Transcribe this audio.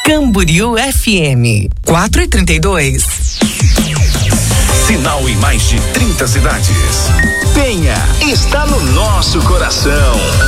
Camboriú FM 4:32. Sinal em mais de 30 cidades. Penha está no nosso coração.